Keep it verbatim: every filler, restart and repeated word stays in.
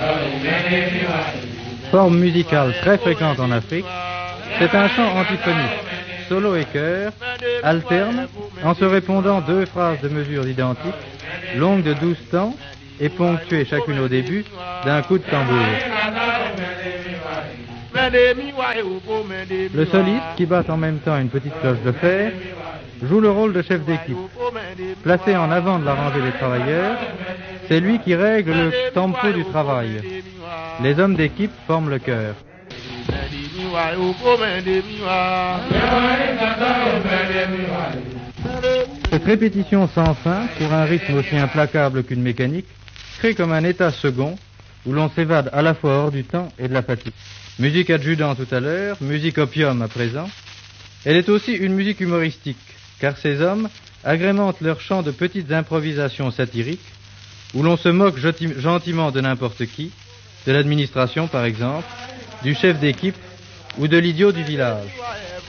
Forme musicale très fréquente en Afrique, c'est un chant antiphonique, solo et chœur, alterne, en se répondant deux phrases de mesures identiques, longues de douze temps et ponctuées chacune au début d'un coup de tambour. Le soliste, qui bat en même temps une petite cloche de fer, joue le rôle de chef d'équipe. Placé en avant de la rangée des travailleurs, c'est lui qui règle le tempo du travail. Les hommes d'équipe forment le chœur. Cette répétition sans fin, pour un rythme aussi implacable qu'une mécanique, crée comme un état second où l'on s'évade à la fois hors du temps et de la fatigue. Musique adjudant tout à l'heure, musique opium à présent. Elle est aussi une musique humoristique, car ces hommes agrémentent leur chant de petites improvisations satiriques où l'on se moque gentiment de n'importe qui, de l'administration par exemple, du chef d'équipe ou de l'idiot du village.